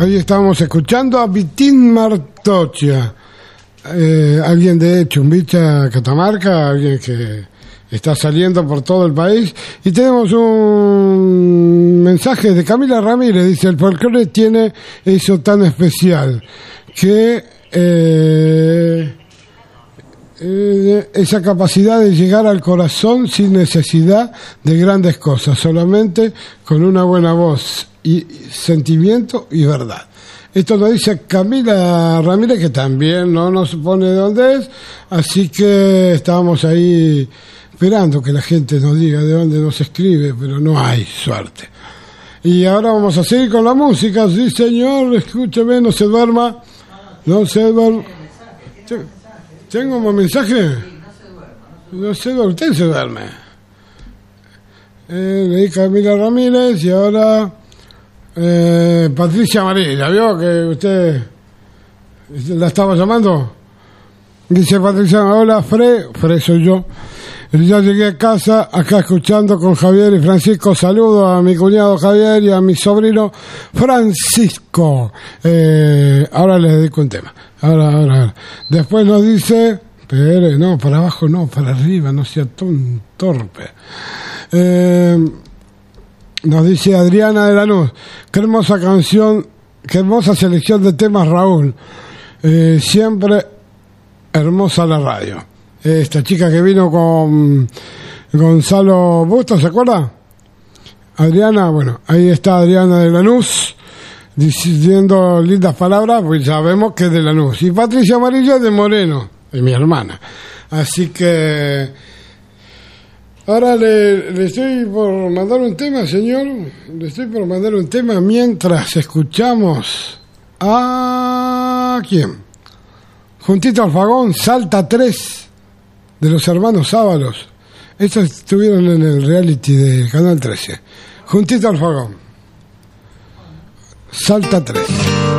Ahí estábamos escuchando a Vitín Martoccia, alguien de Chumbita, Catamarca, alguien que está saliendo por todo el país. Y tenemos un mensaje de Camila Ramírez, dice: el folclore tiene eso tan especial, que esa capacidad de llegar al corazón sin necesidad de grandes cosas, solamente con una buena voz y sentimiento y verdad. Esto lo dice Camila Ramírez, que también no nos pone de dónde es, así que estábamos ahí esperando que la gente nos diga de dónde nos escribe, pero no hay suerte. Y ahora vamos a seguir con la música. Sí, señor, escúcheme, no se duerma. No se duerma. ¿Tengo un mensaje? No se duerme. Usted se duerme. Leí Camila Ramírez y ahora Patricia Amarilla. ¿Vio que usted la estaba llamando? Dice Patricia: hola, Fre soy yo. Ya llegué a casa, acá escuchando con Javier y Francisco. Saludo a mi cuñado Javier y a mi sobrino Francisco. Ahora les dedico un tema. Ahora. Después nos dice... Pero no, para abajo no, para arriba, no sea tan torpe. Nos dice Adriana de Lanús: qué hermosa canción, qué hermosa selección de temas, Raúl. Siempre hermosa la radio. Esta chica que vino con Gonzalo Bustos, ¿se acuerda? Adriana, bueno, ahí está Adriana de Lanús diciendo lindas palabras, pues sabemos que es de Lanús. Y Patricia Amarilla de Moreno, es mi hermana. Así que ahora le estoy por mandar un tema, señor. Le estoy por mandar un tema mientras escuchamos a... ¿quién? Juntito al Fagón, Salta 3, de los hermanos Ábalos. Estos estuvieron en el reality de Canal 13. Juntito al Fagón, Salta 3.